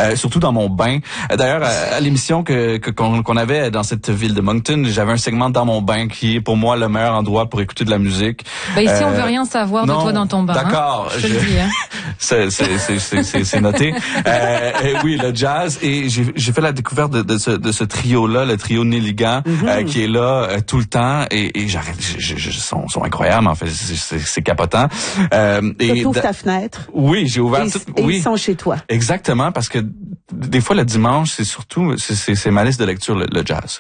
surtout dans mon bain. D'ailleurs, à l'émission qu'on avait dans cette ville de Moncton, j'avais un segment dans mon bain qui est pour moi le meilleur endroit pour écouter de la musique. Ben ici, on veut rien savoir de toi dans ton bain. D'accord. Je te le dis, hein. C'est noté. Oui, le jazz. Et j'ai fait la découverte de ce trio-là, le trio Nelligan, qui est là tout le temps. Et sont incroyables, en fait. C'est capotant. Tu ouvres ta fenêtre. Oui, j'ai ouvert et ils sont chez toi. Exactement, parce que des fois, le dimanche, c'est surtout, c'est ma liste de lecture, le jazz.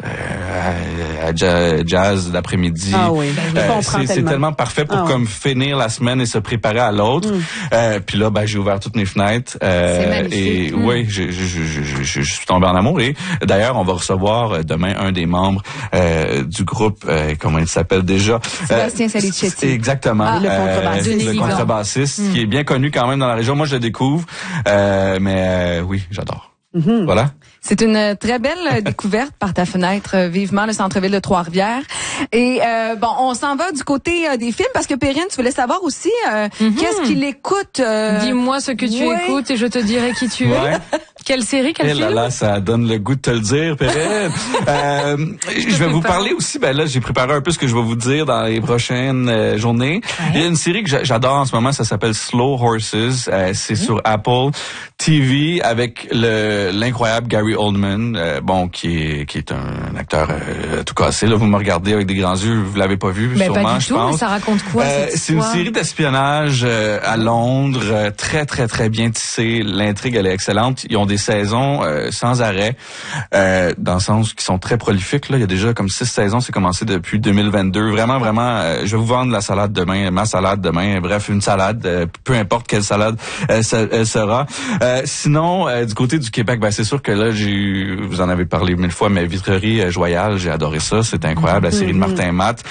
Jazz d'après-midi. Ah oui, c'est tellement parfait pour comme finir la semaine et se préparer à l'autre. Puis là, j'ai ouvert toutes mes fenêtres. C'est magnifique. Et oui, je suis tombé en amour. Et d'ailleurs, on va recevoir demain un des membres du groupe, comment il s'appelle déjà? Sébastien Salicetti. Exactement. Le contrebassiste, qui est bien connu quand même dans la région. Moi, je le découvre. Mais oui, j'adore. Voilà. C'est une très belle découverte par ta fenêtre, vivement le centre-ville de Trois-Rivières. Et on s'en va du côté des films parce que Perrine, tu voulais savoir aussi qu'est-ce qu'il écoute. Dis-moi ce que tu écoutes et je te dirai qui tu es. Quelle série, quel film? Là, ça donne le goût de te le dire, Perrine. Je vais vous parler aussi, là, j'ai préparé un peu ce que je vais vous dire dans les prochaines journées. Ouais. Il y a une série que j'adore en ce moment, ça s'appelle Slow Horses. C'est sur Apple TV avec l'incroyable Gary Oldman, qui est un acteur tout cassé. Là, vous me regardez avec des grands yeux, vous l'avez pas vu, sûrement, pas du tout, je pense. Mais ça raconte quoi, c'est une série d'espionnage à Londres, très, très, très bien tissée. L'intrigue, elle est excellente. Ils ont des saisons sans arrêt, dans le sens qu'ils sont très prolifiques. Là, il y a déjà comme 6 saisons, c'est commencé depuis 2022. Vraiment, je vais vous vendre la salade demain, ma salade demain. Bref, une salade, peu importe quelle salade elle sera. Sinon, du côté du Québec, c'est sûr que là, vous en avez parlé 1000 fois, mais Vitrerie Joyal, j'ai adoré ça, c'est incroyable. La série de Martin Matt,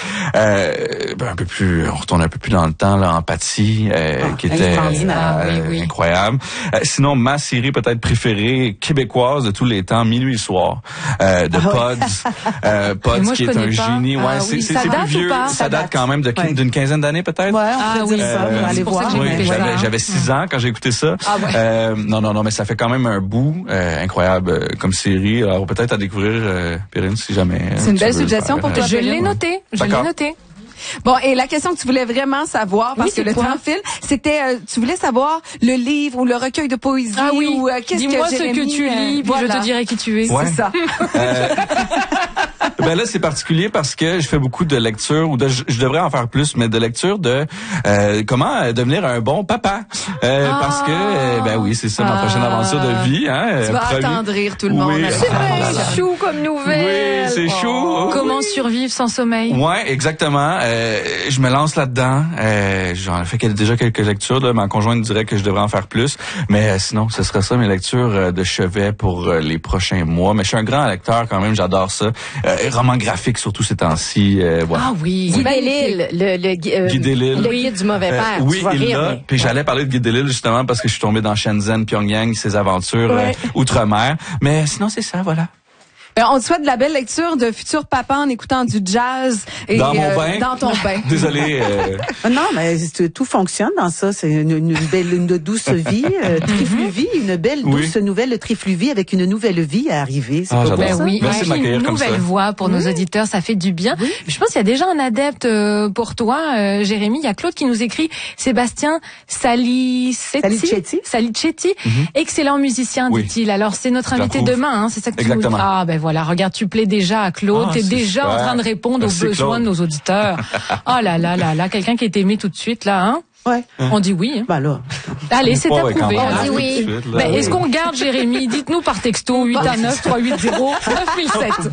on retourne un peu plus dans le temps, là, Empathie, qui était incroyable. Sinon, ma série peut-être préférée québécoise de tous les temps, Minuit et Soir, de Pods. Pods qui est un génie. C'est plus vieux. Ça date quand même d'une quinzaine d'années peut-être. Ouais, on peut dire ça. Allez voir. J'avais 6 ans quand j'ai écouté ça. Non, mais ça fait quand même un bout incroyable comme série. Alors peut-être à découvrir, Perrine, si jamais. C'est une belle suggestion pour toi. Je l'ai noté. Bon, et la question que tu voulais vraiment savoir, parce que le temps file, c'était, tu voulais savoir le livre ou le recueil de poésie ou qu'est-ce que Dis-moi ce que tu lis, puis je te dirai qui tu es. Ouais. C'est ça. Là, c'est particulier parce que je fais beaucoup de lectures, ou je devrais en faire plus, mais de lecture de comment devenir un bon papa. Parce que, oui, c'est ça ma prochaine aventure de vie. Tu vas attendrir tout le monde. C'est chou comme nouvelle. Oui, c'est chou. Comment survivre sans sommeil. Ouais, exactement. Je me lance là-dedans. J'en ai fait déjà quelques lectures. Là. Ma conjointe dirait que je devrais en faire plus. Mais sinon, ce serait ça mes lectures de chevet pour les prochains mois. Mais je suis un grand lecteur quand même, j'adore ça. Roman graphique surtout ces temps-ci. Voilà. Ah oui. Guy Delisle, le guide du mauvais père. Oui, il l'a. Puis j'allais parler de Guy Delisle justement parce que je suis tombé dans Shenzhen, Pyongyang, ses aventures outre-mer. Mais sinon, c'est ça, voilà. On te souhaite de la belle lecture de futur papa en écoutant du jazz et dans mon bain. Dans ton bain. Désolé. Non, mais tout fonctionne dans ça. C'est une douce vie, trifluvie, une belle douce nouvelle trifluvie avec une nouvelle vie à arriver. C'est pas j'adore ça. Oui, merci de m'accueillir comme ça. Une nouvelle voix pour nos auditeurs, ça fait du bien. Oui. Je pense qu'il y a déjà un adepte pour toi, Jérémy. Il y a Claude qui nous écrit Sébastien Salicetti. Excellent musicien, dit-il. Alors c'est notre invité demain, c'est ça que tu nous dis. Ah voilà, regarde, tu plais déjà à Claude, t'es déjà en train de répondre aux besoins de nos auditeurs. Oh là, quelqu'un qui est aimé tout de suite là, hein? Ouais. On dit oui. Là. Allez, c'est approuvé. On dit oui. Est-ce qu'on garde Jérémy? Dites-nous par texto 819 380 9007.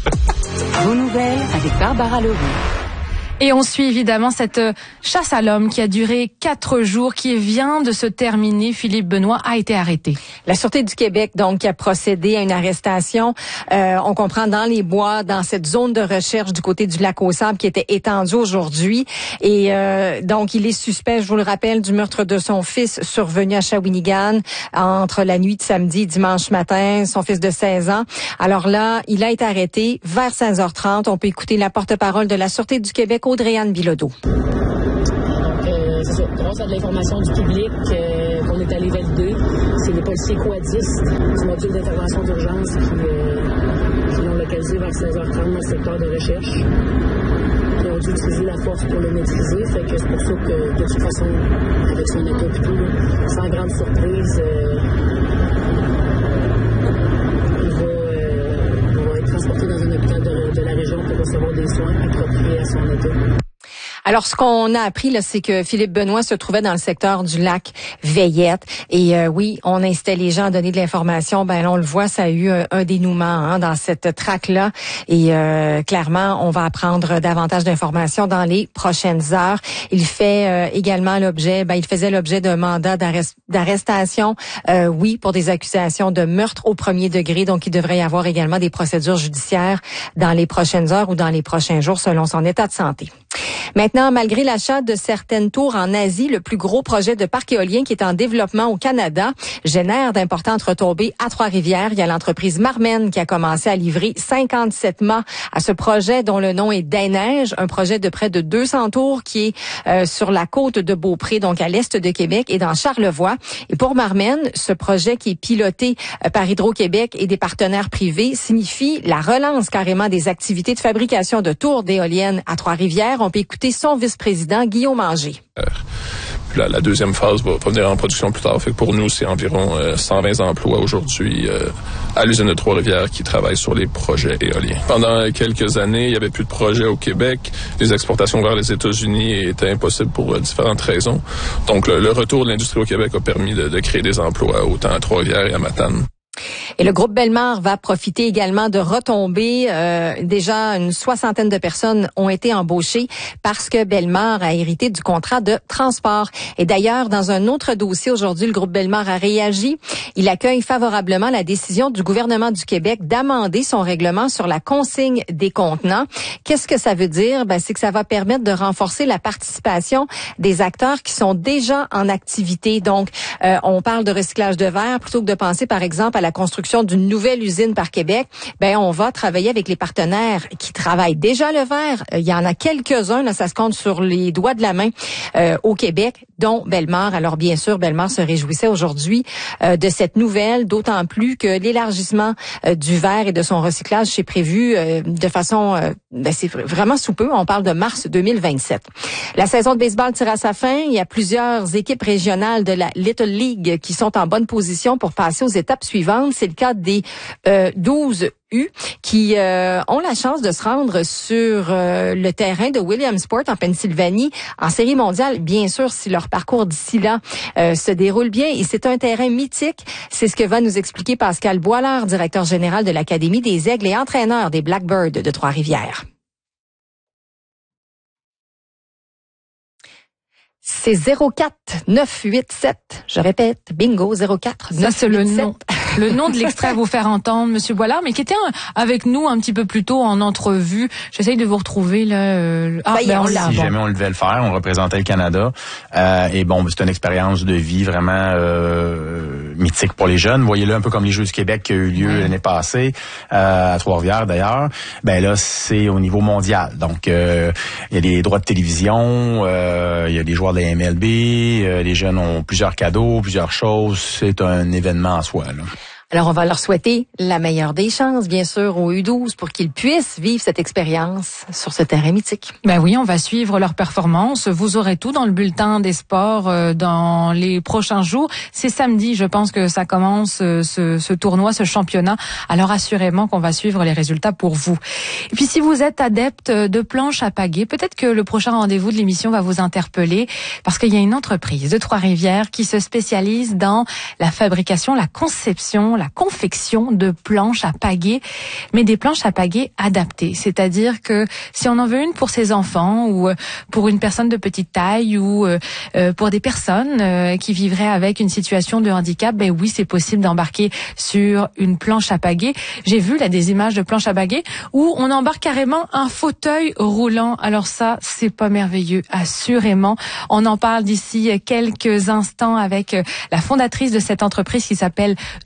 Vos nouvelles avec Barbara Leroux. Et on suit évidemment cette chasse à l'homme qui a duré 4 jours, qui vient de se terminer. Philippe Benoît a été arrêté. La Sûreté du Québec, donc, qui a procédé à une arrestation, on comprend, dans les bois, dans cette zone de recherche du côté du lac aux Sables qui était étendue aujourd'hui. Et donc, il est suspect, je vous le rappelle, du meurtre de son fils survenu à Shawinigan entre la nuit de samedi et dimanche matin, son fils de 16 ans. Alors là, il a été arrêté vers 16h30. On peut écouter la porte-parole de la Sûreté du Québec, Audrey-Anne Bilodeau. C'est ça, grâce à de l'information du public qu'on est allé valider, c'est les policiers quadistes du module d'intervention d'urgence qui l'ont localisé vers 16h30 dans le secteur de recherche. Ils ont dû utiliser la force pour le maîtriser. Fait que c'est pour ça que, de toute façon, avec son état et tout, sans grande surprise, il va être transporté dans un hôpital de la région pour recevoir des soins appropriés à son état. Alors, ce qu'on a appris, là, c'est que Philippe Benoît se trouvait dans le secteur du lac Veillette. Et oui, on incitait les gens à donner de l'information. Ben, là, on le voit, ça a eu un dénouement dans cette traque-là. Et clairement, on va apprendre davantage d'informations dans les prochaines heures. Il fait également l'objet, il faisait l'objet d'un mandat d'arrestation, oui, pour des accusations de meurtre au premier degré. Donc, il devrait y avoir également des procédures judiciaires dans les prochaines heures ou dans les prochains jours, selon son état de santé. Maintenant, malgré l'achat de certaines tours en Asie, le plus gros projet de parc éolien qui est en développement au Canada génère d'importantes retombées à Trois-Rivières. Il y a l'entreprise Marmen qui a commencé à livrer 57 mâts à ce projet dont le nom est Des Neiges, un projet de près de 200 tours qui est sur la côte de Beaupré, donc à l'est de Québec et dans Charlevoix. Et pour Marmen, ce projet qui est piloté par Hydro-Québec et des partenaires privés signifie la relance carrément des activités de fabrication de tours d'éoliennes à Trois-Rivières. On peut écouter son vice-président, Guillaume Anger. La deuxième phase va venir en production plus tard. Fait que pour nous, c'est environ 120 emplois aujourd'hui à l'usine de Trois-Rivières qui travaillent sur les projets éoliens. Pendant quelques années, il y avait plus de projets au Québec. Les exportations vers les États-Unis étaient impossibles pour différentes raisons. Donc, le retour de l'industrie au Québec a permis de créer des emplois autant à Trois-Rivières et à Matane. Et le groupe Bellemare va profiter également de retombées. Déjà, une soixantaine de personnes ont été embauchées parce que Bellemare a hérité du contrat de transport. Et d'ailleurs, dans un autre dossier aujourd'hui, le groupe Bellemare a réagi. Il accueille favorablement la décision du gouvernement du Québec d'amender son règlement sur la consigne des contenants. Qu'est-ce que ça veut dire? C'est que ça va permettre de renforcer la participation des acteurs qui sont déjà en activité. Donc, on parle de recyclage de verre plutôt que de penser, par exemple, à la construction d'une nouvelle usine par Québec. On va travailler avec les partenaires qui travaillent déjà le verre. Il y en a quelques-uns, là, ça se compte sur les doigts de la main au Québec, dont Bellemare. Alors bien sûr, Bellemare se réjouissait aujourd'hui de cette nouvelle, d'autant plus que l'élargissement du verre et de son recyclage, c'est prévu de façon, c'est vraiment sous peu. On parle de mars 2027. La saison de baseball tire à sa fin. Il y a plusieurs équipes régionales de la Little League qui sont en bonne position pour passer aux étapes suivantes. C'est le cas des 12 U qui ont la chance de se rendre sur le terrain de Williamsport en Pennsylvanie en série mondiale, bien sûr, si leur parcours d'ici là se déroule bien. Et c'est un terrain mythique. C'est ce que va nous expliquer Pascal Boilard, directeur général de l'Académie des Aigles et entraîneur des Blackbirds de Trois-Rivières. C'est 04987. Je répète, bingo, 04987. Ça, c'est le nom de l'extrait à vous faire entendre, Monsieur Boilard, mais qui était avec nous un petit peu plus tôt en entrevue. J'essaye de vous retrouver là. Si jamais on devait le faire, on représentait le Canada. Et bon, c'est une expérience de vie vraiment mythique pour les jeunes. Voyez-le un peu comme les Jeux du Québec qui a eu lieu l'année passée, à Trois-Rivières d'ailleurs. Là, c'est au niveau mondial. Donc, il y a des droits de télévision, il y a des joueurs de la MLB, les jeunes ont plusieurs cadeaux, plusieurs choses. C'est un événement en soi, là. Alors, on va leur souhaiter la meilleure des chances, bien sûr, aux U12 pour qu'ils puissent vivre cette expérience sur ce terrain mythique. Oui, on va suivre leur performance. Vous aurez tout dans le bulletin des sports dans les prochains jours. C'est samedi, je pense que ça commence ce tournoi, ce championnat. Alors, assurément qu'on va suivre les résultats pour vous. Et puis, si vous êtes adepte de planches à pagaie, peut-être que le prochain rendez-vous de l'émission va vous interpeller parce qu'il y a une entreprise de Trois-Rivières qui se spécialise dans la fabrication, la conception, la confection de planches à pagaie, mais des planches à pagaie adaptées. C'est-à-dire que si on en veut une pour ses enfants ou pour une personne de petite taille ou pour des personnes qui vivraient avec une situation de handicap, oui, c'est possible d'embarquer sur une planche à pagaie. J'ai vu là des images de planches à pagaie où on embarque carrément un fauteuil roulant. Alors ça, c'est pas merveilleux, assurément. On en parle d'ici quelques instants avec la fondatrice de cette entreprise qui s'appelle Do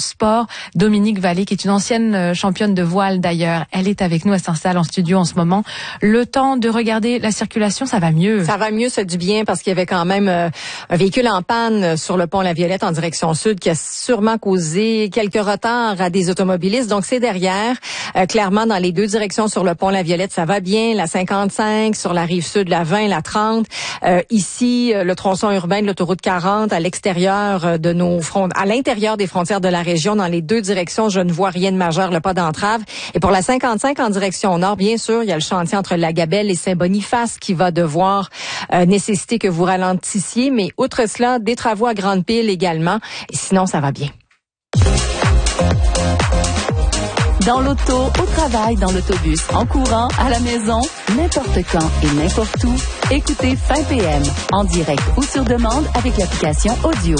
Sport, Dominique Vallée, qui est une ancienne championne de voile d'ailleurs. Elle est avec nous, elle s'installe en studio en ce moment. Le temps de regarder la circulation, ça va mieux. Ça va mieux, ça du bien, parce qu'il y avait quand même un véhicule en panne sur le pont La Violette en direction sud qui a sûrement causé quelques retards à des automobilistes. Donc c'est derrière, clairement dans les deux directions sur le pont La Violette, ça va bien. La 55 sur la rive sud, la 20, la 30. Ici, le tronçon urbain de l'autoroute 40 à l'extérieur de à l'intérieur des frontières de la région, dans les deux directions, je ne vois rien de majeur, le pas d'entrave. Et pour la 55 en direction nord, bien sûr, il y a le chantier entre La Gabelle et Saint-Boniface qui va devoir nécessiter que vous ralentissiez. Mais outre cela, des travaux à grande pile également. Et sinon, ça va bien. Dans l'auto, au travail, dans l'autobus, en courant, à la maison, n'importe quand et n'importe où, écoutez Fin PM, en direct ou sur demande avec l'application audio.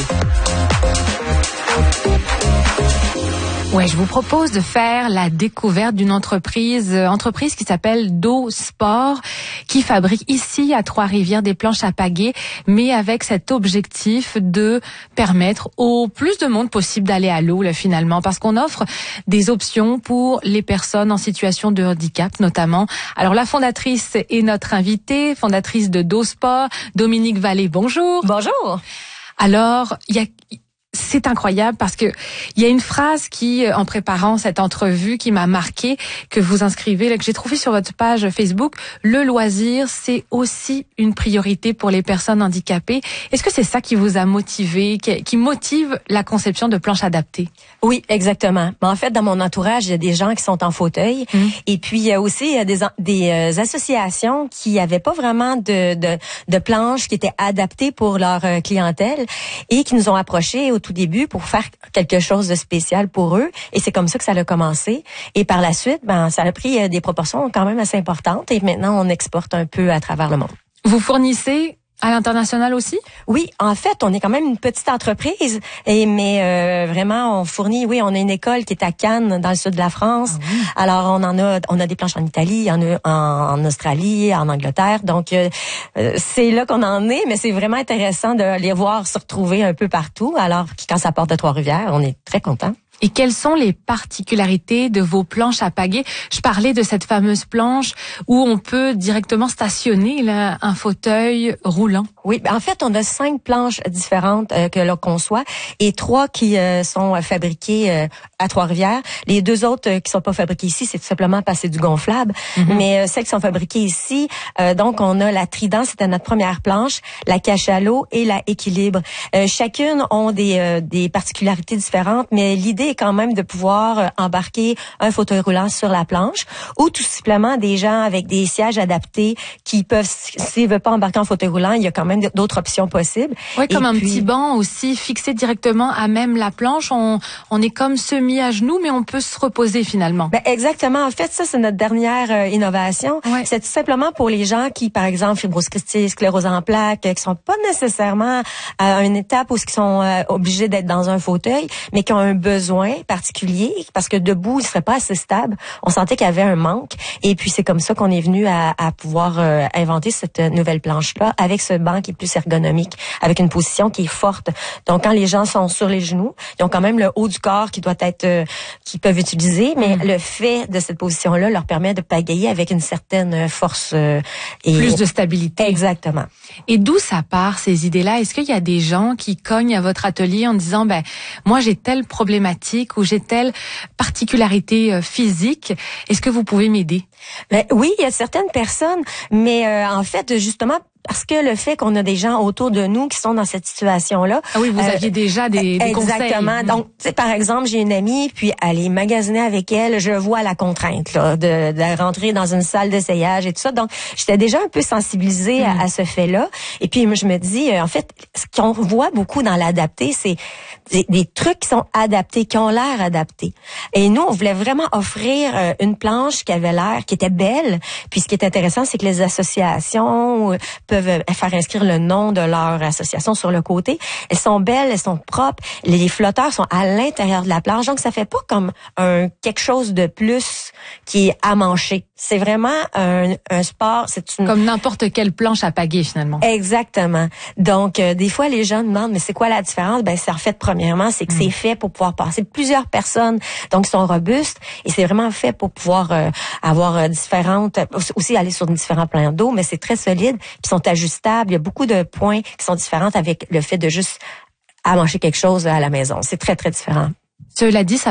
Ouais, je vous propose de faire la découverte d'une entreprise qui s'appelle Do Sport, qui fabrique ici à Trois-Rivières des planches à pagaie, mais avec cet objectif de permettre au plus de monde possible d'aller à l'eau, là, finalement, parce qu'on offre des options pour les personnes en situation de handicap, notamment. Alors, la fondatrice est notre invitée, fondatrice de Do Sport, Dominique Vallée. Bonjour. Bonjour. Alors, c'est incroyable parce que il y a une phrase qui, en préparant cette entrevue, qui m'a marquée, que vous inscrivez, là, que j'ai trouvé sur votre page Facebook. Le loisir, c'est aussi une priorité pour les personnes handicapées. Est-ce que c'est ça qui vous a motivé, qui motive la conception de planches adaptées? Oui, exactement. Mais en fait, dans mon entourage, il y a des gens qui sont en fauteuil. Et puis, il y a aussi des associations qui n'avaient pas vraiment de planches qui étaient adaptées pour leur clientèle et qui nous ont approchés au tout début pour faire quelque chose de spécial pour eux. Et c'est comme ça que ça a commencé. Et par la suite, ça a pris des proportions quand même assez importantes. Et maintenant, on exporte un peu à travers le monde. Vous fournissez à l'international aussi? Oui, en fait, on est quand même une petite entreprise, mais vraiment, on fournit, on a une école qui est à Cannes, dans le sud de la France. Ah oui. Alors, on a des planches en Italie, en Australie, en Angleterre. Donc, c'est là qu'on en est, mais c'est vraiment intéressant de les voir se retrouver un peu partout. Alors, quand ça part de Trois-Rivières, on est très contents. Et quelles sont les particularités de vos planches à pagaie? Je parlais de cette fameuse planche où on peut directement stationner là, un fauteuil roulant. Oui, en fait, on a 5 planches différentes que l'on conçoit et 3 qui sont fabriquées à Trois-Rivières. Les 2 autres qui sont pas fabriquées ici, c'est tout simplement parce que c'est du gonflable. Mais celles qui sont fabriquées ici, donc on a la Trident, c'était notre première planche, la Cachalot et la Équilibre. Chacune ont des particularités différentes, mais l'idée est quand même de pouvoir embarquer un fauteuil roulant sur la planche ou tout simplement des gens avec des sièges adaptés qui peuvent, s'ils veulent pas embarquer en fauteuil roulant, il y a quand même d'autres options possibles. Oui, comme un petit banc aussi fixé directement à même la planche. On est comme semi à genoux, mais on peut se reposer finalement. Exactement. En fait, ça, c'est notre dernière innovation. Ouais. C'est tout simplement pour les gens qui, par exemple, fibrose kystique, sclérose en plaques, qui sont pas nécessairement à une étape où ils sont obligés d'être dans un fauteuil, mais qui ont un besoin particulier, parce que debout, ils seraient pas assez stables. On sentait qu'il y avait un manque. Et puis, c'est comme ça qu'on est venu à pouvoir inventer cette nouvelle planche-là, avec ce banc qui est plus ergonomique, avec une position qui est forte. Donc, quand les gens sont sur les genoux, ils ont quand même le haut du corps qui doit être, qu'ils peuvent utiliser, mais le fait de cette position-là leur permet de pagayer avec une certaine force et plus de stabilité. Exactement. Et d'où ça part, ces idées-là? Est-ce qu'il y a des gens qui cognent à votre atelier en disant, moi, j'ai telle problématique ou j'ai telle particularité physique, est-ce que vous pouvez m'aider? Oui, il y a certaines personnes, mais en fait, justement, parce que le fait qu'on a des gens autour de nous qui sont dans cette situation-là. Ah oui, vous aviez déjà des conseils. Exactement. Donc, par exemple, j'ai une amie, puis aller magasiner avec elle, je vois la contrainte là, de rentrer dans une salle d'essayage et tout ça. Donc, j'étais déjà un peu sensibilisée à ce fait-là. Et puis, je me dis, en fait, ce qu'on voit beaucoup dans l'adapté, c'est des trucs qui sont adaptés, qui ont l'air adaptés. Et nous, on voulait vraiment offrir une planche qui avait l'air, qui était belle. Puis, ce qui est intéressant, c'est que les associations peuvent faire inscrire le nom de leur association sur le côté. Elles sont belles, elles sont propres. Les flotteurs sont à l'intérieur de la planche. Donc, ça fait pas comme quelque chose de plus qui est amanché. C'est vraiment un sport, comme n'importe quelle planche à pagaie finalement. Exactement. Donc des fois les gens demandent mais c'est quoi la différence? Ben c'est en fait premièrement, c'est que c'est fait pour pouvoir passer plusieurs personnes. Donc ils sont robustes et c'est vraiment fait pour pouvoir avoir différentes aussi aller sur différents plans d'eau, mais c'est très solide, puis sont ajustables, il y a beaucoup de points qui sont différents avec le fait de juste amancher quelque chose à la maison. C'est très très différent. Cela dit, ça